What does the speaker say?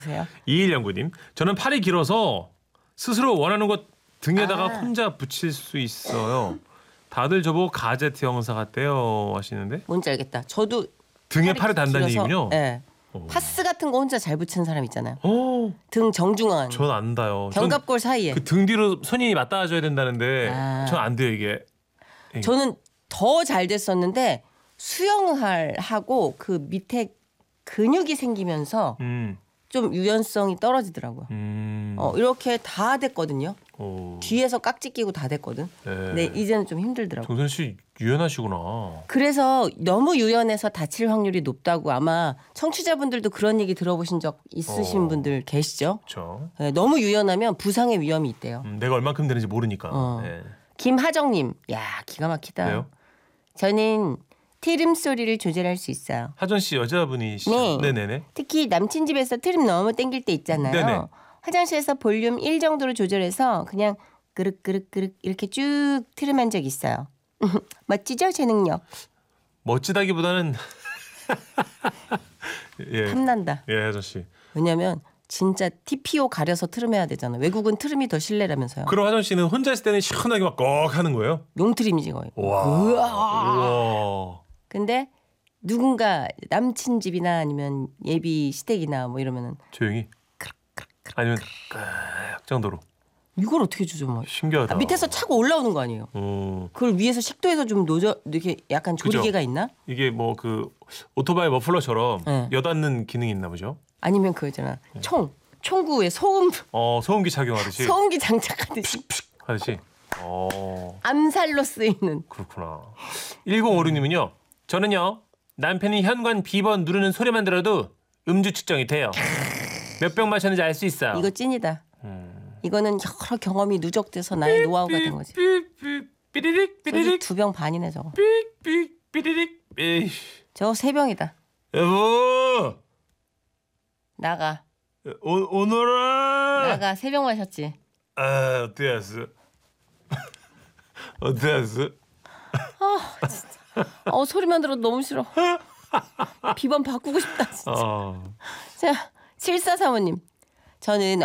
2109님, 저는 팔이 길어서 스스로 원하는 것 등에다가 혼자 붙일 수 있어요. 다들 저보고 가제트 형사 같대요 하시는데. 뭔지 알겠다. 저도 등에 팔이 단다는 얘기군요. 네. 파스 같은 거 혼자 잘 붙이는 사람 있잖아요. 오, 등 정중앙. 전 안다요. 견갑골 사이에. 그 등 뒤로 손이 맞닿아줘야 된다는데 전 안 돼요 이게. 저는 더 잘 됐었는데 수영을 하고 그 밑에 근육이 생기면서 좀 유연성이 떨어지더라고요. 이렇게 다 됐거든요. 오. 뒤에서 깍지 끼고 다 됐거든. 네. 근데 이제는 좀 힘들더라고요. 정선 씨 유연하시구나. 그래서 너무 유연해서 다칠 확률이 높다고 아마 청취자분들도 그런 얘기 들어보신 적 있으신 분들 계시죠? 그렇죠. 네, 너무 유연하면 부상의 위험이 있대요. 내가 얼만큼 되는지 모르니까. 네. 김하정님, 야 기가 막히다. 왜요? 저는 트림 소리를 조절할 수 있어요. 하정 씨 여자분이시죠? 네. 네네네. 특히 남친 집에서 트림 너무 땡길 때 있잖아요. 네네. 화장실에서 볼륨 1 정도로 조절해서 그냥 그릇 이렇게 쭉 트림한 적 있어요. 멋지죠? 제 능력. 멋지다기보다는 예. 탐난다. 예, 하정 씨. 왜냐면 진짜 TPO 가려서 트림해야 되잖아. 외국은 트림이 더 실내라면서요. 그럼 하정 씨는 혼자 있을 때는 시원하게 막 꺽 하는 거예요? 용트림이지 거의. 우와. 근데 누군가 남친 집이나 아니면 예비 시댁이나 뭐 이러면은 조용히. 아니면 깍 정도로. 이걸 어떻게 조절해? 신기하다. 밑에서 차고 올라오는 거 아니에요? 그걸 위에서 식도에서 좀 이렇게 약간 조리개가 그죠? 있나? 이게 뭐 그 오토바이 머플러처럼 네. 여닫는 기능이 있나 보죠? 아니면 그거 있잖아. 총구에 소음 소음기 착용하듯이. 소음기 장착하듯이 하듯이. 암살로 쓰이는. 그렇구나. 1056님은요. 저는요. 남편이 현관 비번 누르는 소리만 들어도 음주 측정이 돼요. 몇 병 마셨는지 알 수 있어요. 이거 찐이다. 이거는 여러 경험이 누적돼서 나의 노하우가 된 거지. 삐리릭 삐리릭 2병 반이네 저거. 삐삐 삐리릭. 에이. 저거 3병이다. 여보. 나가. 오너라. 나가. 3병 마셨지. 아, 어떻게 알았어? 어떻게 알았어? 진짜. 소리만 들어도 너무 싫어. 비번 바꾸고 싶다 진짜. 자, 7435님. 저는